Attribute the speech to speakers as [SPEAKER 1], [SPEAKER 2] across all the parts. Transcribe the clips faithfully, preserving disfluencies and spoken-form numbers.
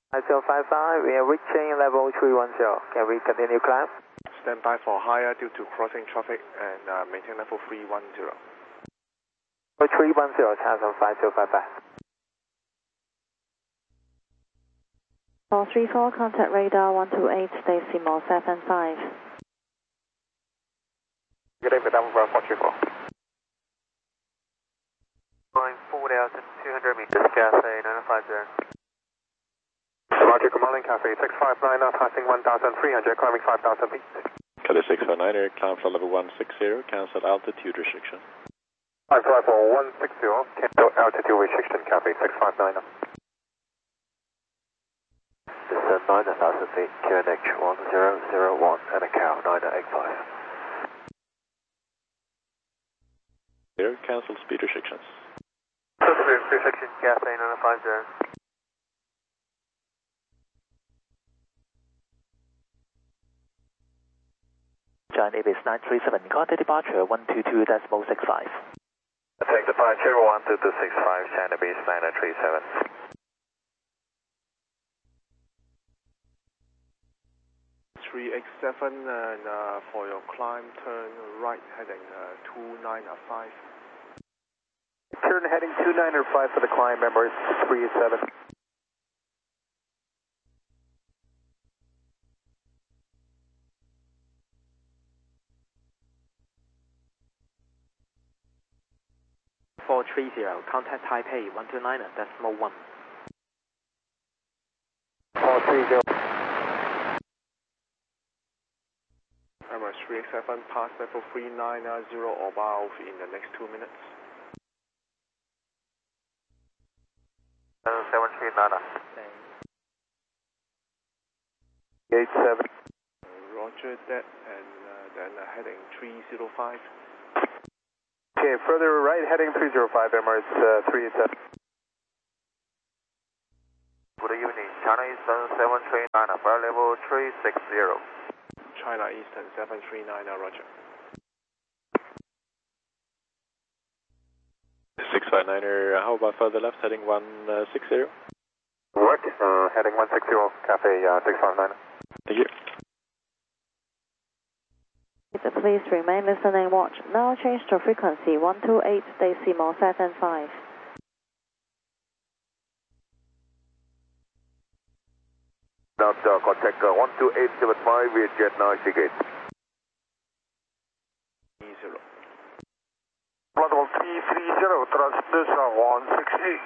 [SPEAKER 1] five zero five five, we are reaching level three one zero. Can we continue climb?
[SPEAKER 2] Stand by for higher due to crossing traffic and uh, maintain level three one zero.
[SPEAKER 1] three one zero, Chanson five zero five five.
[SPEAKER 3] four three four, contact radar one two eight, decimal seven five.
[SPEAKER 2] Good day, Madam, for four three four.
[SPEAKER 1] Going forward out to two hundred meters, Cathay nine five zero.
[SPEAKER 2] Roger, good morning, Cafe six five nine, now passing one thousand three hundred, climbing five thousand feet.
[SPEAKER 4] Cafe six five nine, air climb for level one six zero, cancel altitude restriction.
[SPEAKER 2] five five four one six zero, cancel altitude restriction, Cafe six five nine.
[SPEAKER 1] Descend nine thousand feet, Q N H one zero zero one, and a cow nine eight five.
[SPEAKER 4] Zero, cancel speed restrictions.
[SPEAKER 1] Speed restriction, Cathay nine five zero. China Ibis nine three seven, contact departure one two two decimal six five.
[SPEAKER 2] Take departure one two two six five, China Ibis nine three seven. three X seven, and uh, for your climb, turn right heading uh, two nine five.
[SPEAKER 1] Turn heading two nine five for the climb, members three eight seven. four three zero, contact Taipei one two nine decimal one.
[SPEAKER 2] four three zero. Emirates three X seven, pass level three nine zero or above in the next two minutes.
[SPEAKER 1] seven three nine. eight seven.
[SPEAKER 2] Roger that, and uh, then uh, heading three zero five.
[SPEAKER 1] Okay, further right heading three zero five, Emirates uh, three eight seven. Good evening, China Eastern seven three nine, flight level three six zero.
[SPEAKER 2] China Eastern seven three nine, Roger.
[SPEAKER 4] six five nine, how about further left, heading one six zero?
[SPEAKER 2] Work, uh, heading one six zero, Cafe uh, six five nine.
[SPEAKER 4] Thank you.
[SPEAKER 3] Please remain listening watch. Now change to frequency one two eight decimal seven five.
[SPEAKER 1] Now uh, contact uh, one two eight seven five with jet now indicate.
[SPEAKER 2] Zero.
[SPEAKER 1] Level three three zero, transmission one six eight.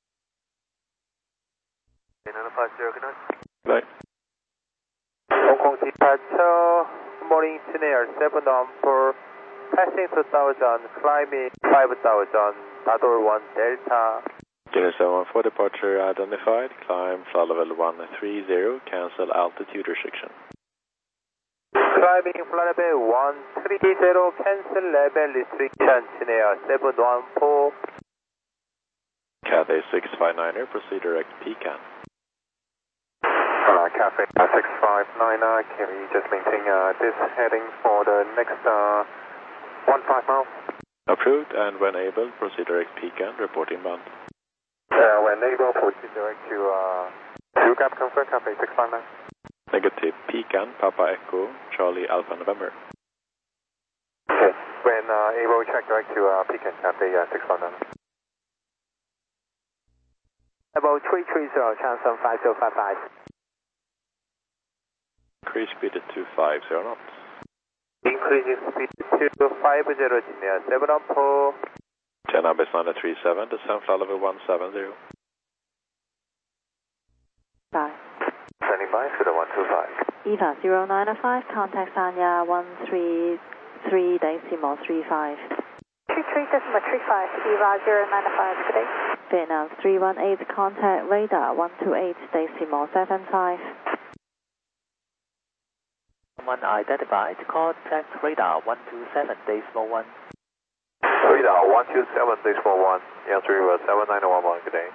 [SPEAKER 1] nine five zero, good night.
[SPEAKER 4] Bye.
[SPEAKER 1] Hong Kong departure, morning Chinair seven on four, passing two thousand, climbing five thousand, Tador one Delta.
[SPEAKER 4] Kilo seven one four, departure identified, climb flight level one three zero, cancel altitude restriction.
[SPEAKER 1] Climbing flight level one three zero, cancel level restriction, Chinair seven one four.
[SPEAKER 4] Cathay six five nine, proceed direct Pecan.
[SPEAKER 2] Uh, Cafe uh, six five nine, uh, can we just maintain uh, this heading for the next uh, one five miles?
[SPEAKER 4] Approved, and when able, proceed direct Pecan, reporting bound.
[SPEAKER 2] Uh, when able, proceed direct to uh, two Cap confirm, Cafe six five nine.
[SPEAKER 4] Negative, Pecan, Papa Echo, Charlie Alpha November.
[SPEAKER 2] Okay, when uh, able, check direct to uh, Pecan, Cafe uh, six five nine.
[SPEAKER 1] About three three zero, Chanson five zero five five.
[SPEAKER 4] Increase speed to two five zero knots.
[SPEAKER 1] Increasing speed to five zero, Chinair seven on four.
[SPEAKER 4] China Base nine three seven, descend flight level one seven zero.
[SPEAKER 3] Bye.
[SPEAKER 1] Standing by to the one two five.
[SPEAKER 3] Eva zero nine five, contact Sanya one three three decimal three five.
[SPEAKER 5] three three decimal three five, Eva zero nine five, good day.
[SPEAKER 3] Vietnam three one eight, contact radar one two eight decimal seven five.
[SPEAKER 1] Someone identified, contact radar one two seven decimal one.
[SPEAKER 2] Radar one two seven decimal one, answer you seven nine one one, good day.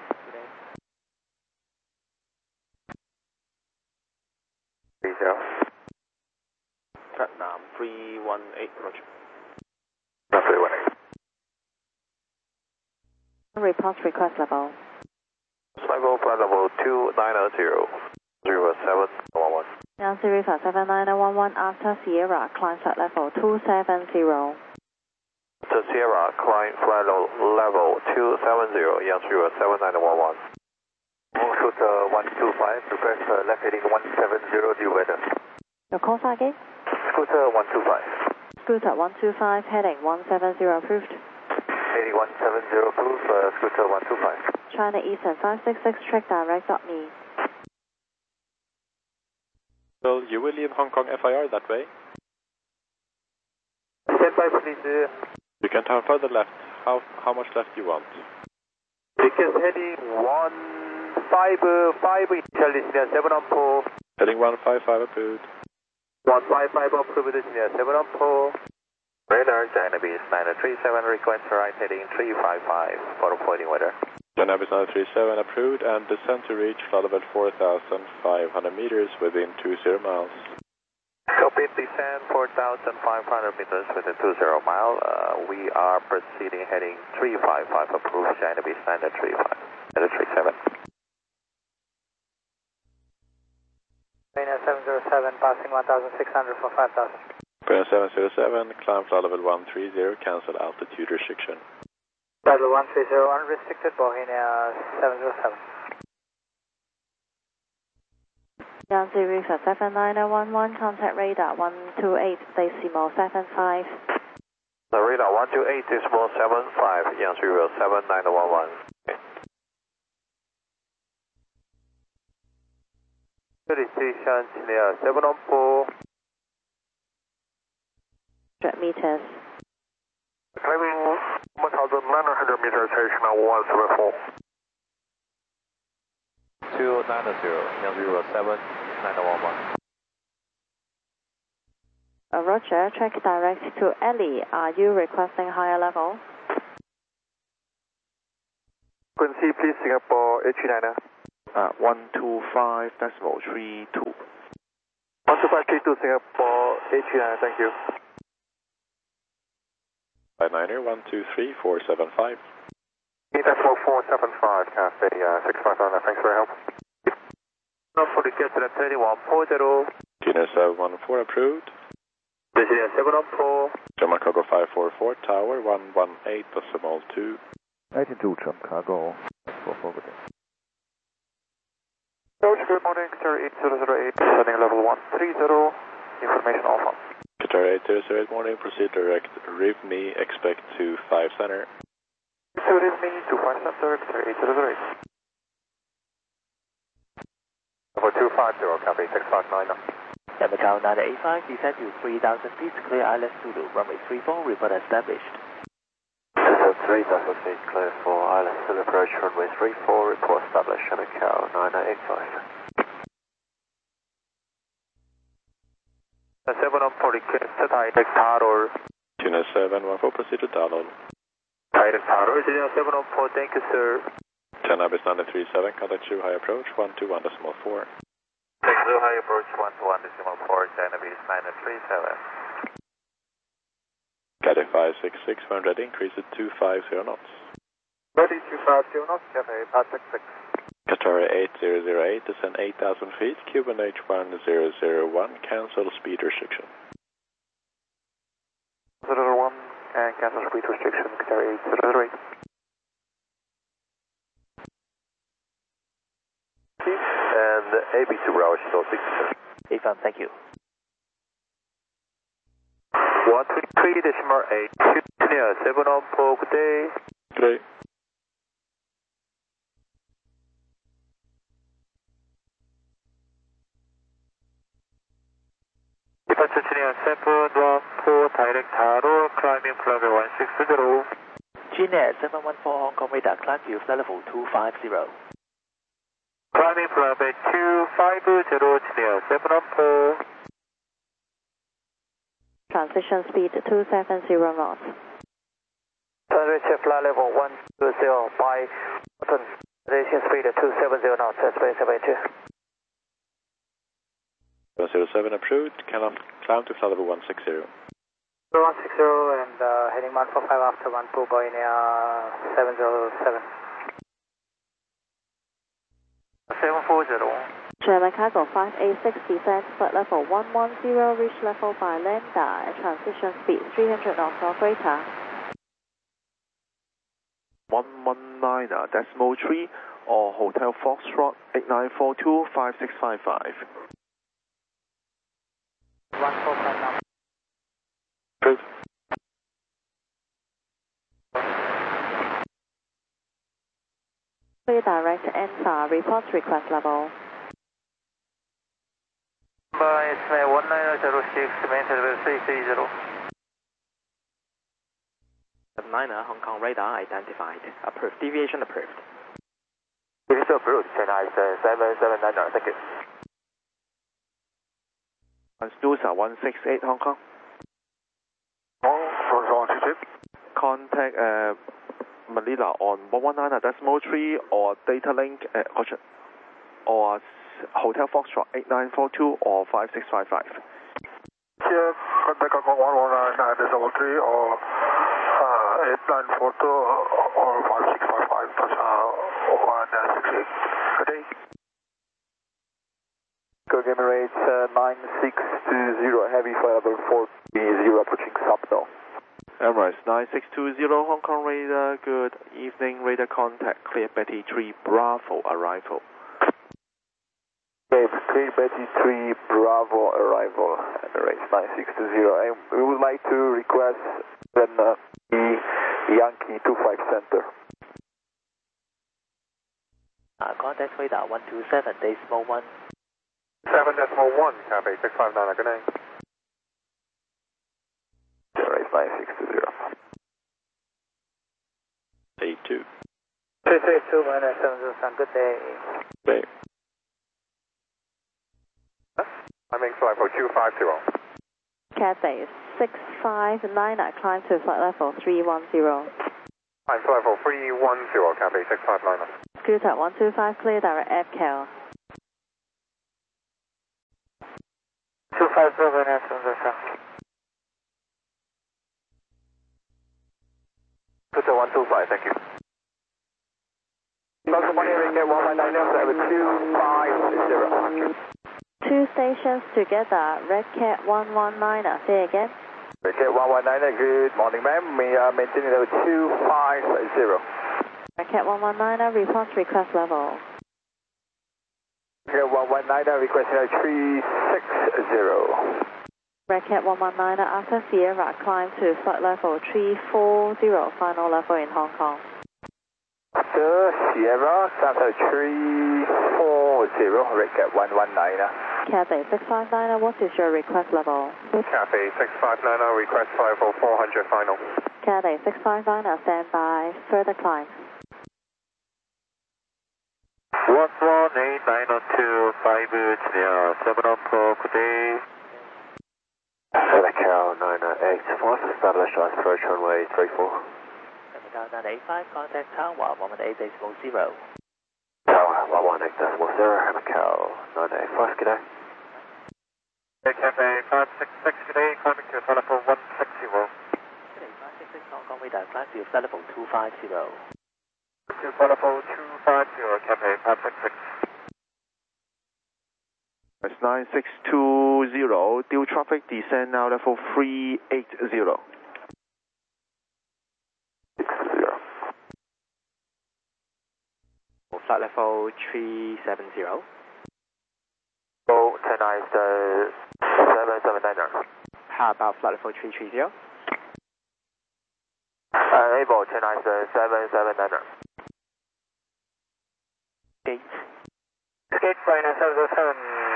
[SPEAKER 1] three zero.
[SPEAKER 2] Vietnam three one eight, Roger.
[SPEAKER 1] three one eight.
[SPEAKER 3] Report request level.
[SPEAKER 2] Flight
[SPEAKER 1] five zero, flight level two nine zero, zero seven one one.
[SPEAKER 3] Yankee River seven nine one one after Sierra, climb flight level two seven zero.
[SPEAKER 1] To Sierra, climb flight level two seven zero, Yankee River seven nine one one. Scooter one two five, request uh, left heading one seven zero, due weather.
[SPEAKER 3] Your call sign again?
[SPEAKER 1] Scooter one two five.
[SPEAKER 3] Scooter one two five, heading one seven zero approved.
[SPEAKER 1] Heading one seven zero approved, uh, Scooter one two five.
[SPEAKER 3] China Eastern five six six, track direct dot me.
[SPEAKER 4] Well, you will leave Hong Kong F I R that way.
[SPEAKER 1] Stand by, please.
[SPEAKER 4] You can turn further left. How how much left do you want?
[SPEAKER 1] Because heading one five five, initially seven on four.
[SPEAKER 4] Heading one five five approved.
[SPEAKER 1] one five five approved, seven on four. Radar, China Beast nine three seven, request right heading three five five for reporting weather.
[SPEAKER 4] China Beast nine three seven approved and descend to reach flight level four thousand five hundred meters within two zero miles.
[SPEAKER 1] Copy, descend four thousand five hundred meters within two zero mile. Uh, we are proceeding heading three five five approved, China Beast nine three five, nine three seven.
[SPEAKER 5] China seven zero seven, passing one thousand six hundred for five thousand.
[SPEAKER 4] China seven zero seven, climb flight level one three zero, cancel altitude restriction.
[SPEAKER 5] Level one three zero, unrestricted, Bohemia seven zero seven.
[SPEAKER 3] Yankee River seven nine one one, contact radar one two eight decimal seven five.
[SPEAKER 1] The radar one two eight decimal seven five, Yankee River seven nine one one. Station near seven on four.
[SPEAKER 3] one hundred meters.
[SPEAKER 1] Climbing one thousand nine hundred meters, station one seven four. two nine zero, Yankee River seven nine one one.
[SPEAKER 3] Uh, Roger, track direct to Ellie. Are you requesting higher level?
[SPEAKER 1] Frequency, please, Singapore H nine. Uh, one two five decimal three two. one two five three two, Singapore H nine, thank you.
[SPEAKER 4] Flight niner one two three four seven five.
[SPEAKER 1] Decimal four seven five, Cafe uh, six five nine, thanks for your help. For the get to the twenty-one point zero.
[SPEAKER 4] Kina seven one four approved.
[SPEAKER 1] Virginia seven on four.
[SPEAKER 4] German Cargo five four four, tower one one eight decimal two.
[SPEAKER 6] eighteen two, German Cargo for forwarding.
[SPEAKER 1] George, good morning, Qatar eight zero zero eight, sending level one three zero, information alpha.
[SPEAKER 4] Qatar eight zero zero eight, morning, proceed direct, R I V me, expect to five center.
[SPEAKER 1] So R I V me, to five center, Qatar eight zero zero eight. Over two five zero, copy six five nine.
[SPEAKER 7] Macau nine eight five, descend to three thousand feet, clear island Zulu, runway three four, report established.
[SPEAKER 1] Descend three thousand feet, clear for island Zulu, approach runway three four, report established, Macau nine eight five. seven on four, request direct Taror.
[SPEAKER 4] Tuna seven one four, proceed to Donald.
[SPEAKER 1] Direct Taror, seven on four, thank you, sir.
[SPEAKER 4] China Beast nine three seven, contact you, high approach, one two one decimal four.
[SPEAKER 1] Thank you, high approach, one two one decimal four, China Beast nine three seven.
[SPEAKER 4] Cathay five six six, hundred, increase it to five zero knots.
[SPEAKER 1] Ready two five zero knots, Cathay five six six.
[SPEAKER 4] Qatar eight zero zero eight, descend eight thousand feet, Cuban H one zero zero one, cancel speed restriction.
[SPEAKER 1] zero zero one, and cancel speed restriction, Qatar eight zero zero eight. And A B two Bravo, still six, sir.
[SPEAKER 7] Affirm, thank you.
[SPEAKER 1] one three three decimal eight, near seven on four, good day.
[SPEAKER 4] Good day.
[SPEAKER 1] Departure near seven one four, direct Taro, climbing flight level one six zero.
[SPEAKER 7] Gina seven one four, Hong Kong radar, climb to flight level two five zero.
[SPEAKER 1] Climbing flight level two five zero, near seven on four.
[SPEAKER 3] Transition speed two seven zero knots.
[SPEAKER 5] Turn flight level one two zero five, transition speed two seven zero knots, space seven two.
[SPEAKER 4] one zero seven approved, climb climb to flight level one six zero.
[SPEAKER 5] one six zero and uh, heading one four five after one two, Bohemia seven zero seven. seven four zero.
[SPEAKER 3] German Cargo five eight six, descend flight level one one zero, reach level by lambda and transition speed three hundred knots or greater.
[SPEAKER 2] one one nine decimal three or Hotel Foxtrot eight nine four two five six five five.
[SPEAKER 5] one four five now.
[SPEAKER 4] Approved.
[SPEAKER 3] Clear direct to N S A R, report request level.
[SPEAKER 5] Number is one nine zero six, maintain level three three zero.
[SPEAKER 7] niner Hong Kong radar identified. Approved. Deviation approved.
[SPEAKER 5] Deviation approved. China is seven seven nine nine. Thank you.
[SPEAKER 2] Andalusia one six eight Hong Kong. Contact uh, Manila on one one nine decimal three or data link uh, or Hotel Foxtrot eight nine four two or five six five five.
[SPEAKER 8] Here, contact on one one nine decimal three or uh, eight nine four two or five six five five. That's uh, one six eight. Good day. Go Emirates uh, nine six two zero, heavy flight level four zero approaching Subno.
[SPEAKER 2] Emirates nine six two zero Hong Kong radar, good evening, radar contact, clear Betty three Bravo arrival.
[SPEAKER 8] Okay, clear Betty three Bravo arrival, Emirates nine six two zero. And we would like to request then uh, the Yankee two five center.
[SPEAKER 7] Uh, contact radar one two seven, decimal one.
[SPEAKER 1] seven decimal one, Cafe six five nine, good night.
[SPEAKER 8] Emirates nine six two zero.
[SPEAKER 4] eight two.
[SPEAKER 5] three three two minus seven zero seven, good day.
[SPEAKER 4] Bay.
[SPEAKER 1] Climbing flight for two five zero.
[SPEAKER 3] Cathay six five nine, climb to flight level three one zero.
[SPEAKER 1] Climb flight for three one zero, Cafe six five nine.
[SPEAKER 3] Scooter one two five, clear direct F C A L.
[SPEAKER 5] two five zero minus seven zero seven.
[SPEAKER 1] Scooter one two five, thank you.
[SPEAKER 5] Welcome one here, get one one nine seven two five zero.
[SPEAKER 3] Two stations together, Red Cat one one nine, say again.
[SPEAKER 8] Red Cat one one nine, good morning ma'am. We are maintaining level two five zero.
[SPEAKER 3] Red Cat one one nine, report request level.
[SPEAKER 8] Red Cat one one nine, request level three six zero.
[SPEAKER 3] Red Cat one one nine, after Sierra, climb to flight level three four zero, final level in Hong Kong.
[SPEAKER 8] After Sierra, Santa three four zero, Red Cat one one nine.
[SPEAKER 3] Cathay six five nine, what is your request level?
[SPEAKER 1] Cafe six five nine, request flight for four hundred final.
[SPEAKER 3] Cathay six five nine, stand by, further climb.
[SPEAKER 5] one one eight nine two five zero seven on four, good day.
[SPEAKER 8] Red Cat nine eight, what's the establish on approach runway three four?
[SPEAKER 7] nine eight five, contact Tower one one eight decimal zero.
[SPEAKER 8] Tower one one eight decimal zero, Red Cat nine eight five, good day.
[SPEAKER 5] Cafe five six six, good day, climbing to telephone one six zero.
[SPEAKER 7] five six six Hong Kong radar, climb to flight level two five zero.
[SPEAKER 5] To telephone two five zero, Cafe five six six.
[SPEAKER 2] It's nine six two zero, due traffic descend now level three eight zero.
[SPEAKER 8] six zero.
[SPEAKER 7] Flight level three seven zero.
[SPEAKER 5] Oh, ten is the seven seven nine.
[SPEAKER 7] How about flight level three three zero?
[SPEAKER 5] Uh, Able, ten is the seven seven nine.
[SPEAKER 7] Gate.
[SPEAKER 5] Gate flight seven zero seven.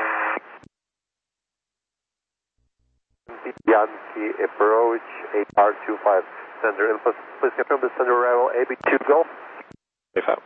[SPEAKER 1] Yankee approach eight R two five, center input, please confirm the center arrival A B two Golf.
[SPEAKER 4] If out.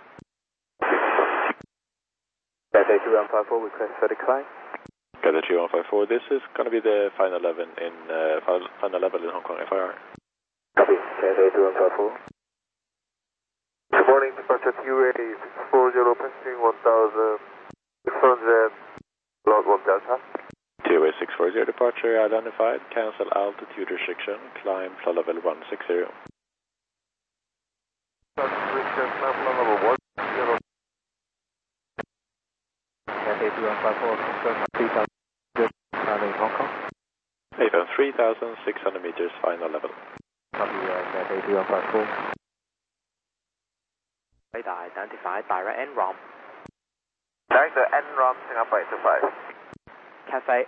[SPEAKER 1] Cathay two one five four, request for decline.
[SPEAKER 4] Cathay two one five four, this is going to be the final level in, uh, final, final level in Hong Kong F I R.
[SPEAKER 1] Copy, Cathay two one five four. Good morning, departure Q A six four zero, passing one thousand six hundred, load one Delta.
[SPEAKER 4] T O A six four zero, departure identified, cancel altitude restriction, climb flight level one six zero.
[SPEAKER 1] Restriction, climb level one zero.
[SPEAKER 7] Cathay two one five four, confirm three thousand, climbing Hong Kong.
[SPEAKER 4] A F M three thousand six hundred meters, final level.
[SPEAKER 7] Copy, uh, Cathay two one five four.
[SPEAKER 9] Radar identified, direct N ROM.
[SPEAKER 8] Direct N ROM, Singapore eight two five.
[SPEAKER 9] Cathay.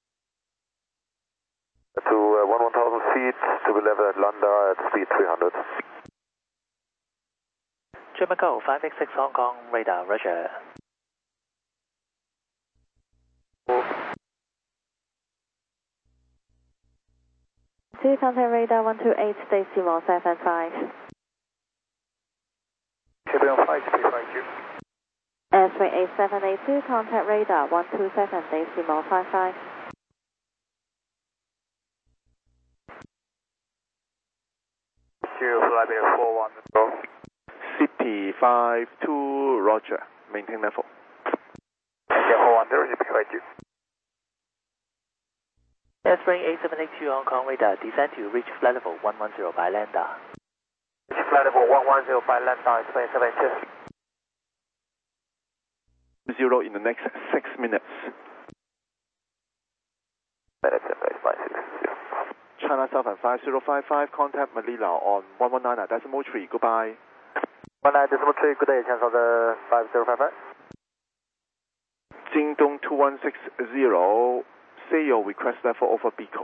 [SPEAKER 8] To uh, one one thousand feet, to be level at Landa at speed three hundred.
[SPEAKER 7] German Go five eight six Hong Kong, radar, roger.
[SPEAKER 3] Two contact radar one two eight decimal seven five.
[SPEAKER 5] Chevron five, speed five two.
[SPEAKER 3] X-ray eight seven eight two, contact radar one two seven decimal five five.
[SPEAKER 5] Zero, flight level four one, go.
[SPEAKER 2] C P five two, roger. Maintain level.
[SPEAKER 5] Okay, hold on, there is C P five two.
[SPEAKER 7] X-ray eight seven eight two Hong Kong, radar, descend to reach flight level one one zero by Landa.
[SPEAKER 5] Reach flight level one one zero by Landa, X-ray seven two.
[SPEAKER 2] Zero in the next six minutes.
[SPEAKER 8] Minutes and race by six zero.
[SPEAKER 2] China Southern five zero five five, contact Manila on one one nine decimal three, goodbye.
[SPEAKER 5] one nine decimal three, good day, cancel the five zero five five.
[SPEAKER 2] Jingdong two one six zero, say your request level over Pico.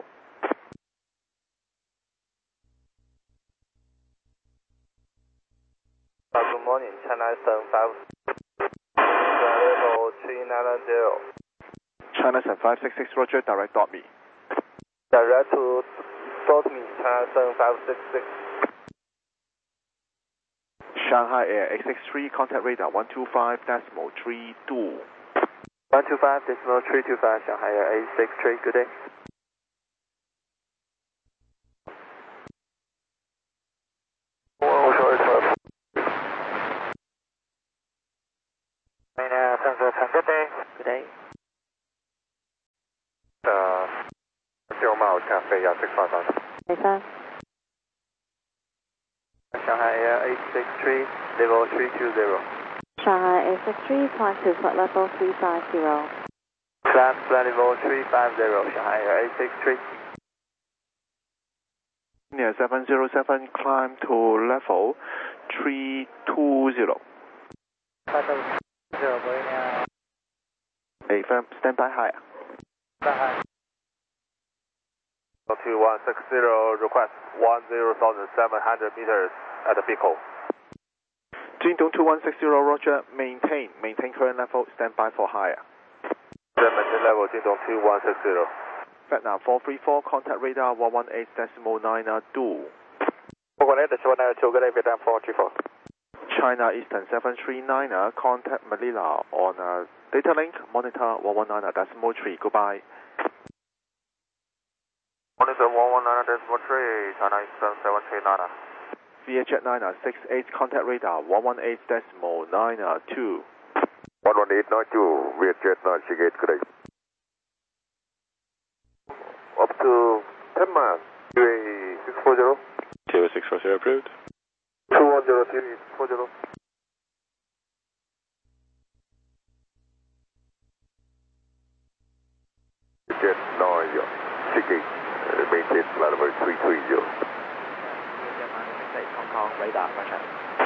[SPEAKER 5] Uh, good morning, China Southern five. Level three nine zero.
[SPEAKER 2] China Southern five six six, roger, direct dot me.
[SPEAKER 5] Direct to dot me, China Southern five six six.
[SPEAKER 2] Shanghai Air eight six three, contact radar one two five decimal three two.
[SPEAKER 5] one two five decimal three two five, Shanghai Air eight six three, good day. Oh, sorry, sorry. China Southern five, good day.
[SPEAKER 7] Good day.
[SPEAKER 8] Uh, zero mile, Cafe, yeah, six five five.
[SPEAKER 3] Hey, sir.
[SPEAKER 5] Shanghai Air eight six three, level three two zero.
[SPEAKER 3] Shanghai eight six three, climb to flight level three five zero.
[SPEAKER 5] Climb flight level three five zero, Shanghai Air eight six three.
[SPEAKER 2] Near seven zero seven, climb to level three two zero.
[SPEAKER 5] Zero, going now.
[SPEAKER 2] A F M, stand by higher.
[SPEAKER 5] Bye.
[SPEAKER 1] two one six zero, request one zero thousand seven hundred meters at the Pico.
[SPEAKER 2] Jingdong two one six zero, roger, maintain, maintain current level, stand by for higher.
[SPEAKER 1] Maintain level, Jingdong two one six zero.
[SPEAKER 2] Vietnam four three four, contact radar one one eight decimal nine two.
[SPEAKER 5] four one eight decimal nine two, good day, Vietnam four three four.
[SPEAKER 2] China Eastern seven three nine, contact Manila on uh, data link, monitor one one nine decimal three, goodbye.
[SPEAKER 8] Monitor one one nine decimal three, China Eastern seven three nine.
[SPEAKER 2] V H nine six eight, contact radar one one eight decimal nine two.
[SPEAKER 8] one one eight nine two, V H nine six eight, good day. Up to ten miles, Q A six four zero. Q A six four zero approved. two one zero three four zero. Jet nine six eight, uh, maintain flight level three three zero.
[SPEAKER 7] Hong Kong, radar, roger.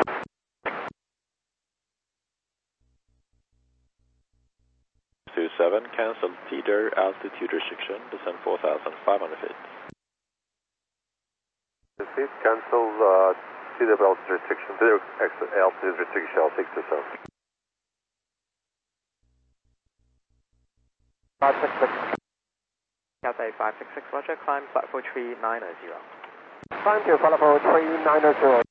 [SPEAKER 4] two seven, cancel Teeter altitude restriction, descend four thousand five hundred feet.
[SPEAKER 8] Please cancel uh, Teeter altitude restriction, Teeter altitude restriction, six to seven.
[SPEAKER 5] five six six.
[SPEAKER 9] Cathay five six six, roger, climb flight level three nine zero.
[SPEAKER 5] Climb to flight level three nine zero.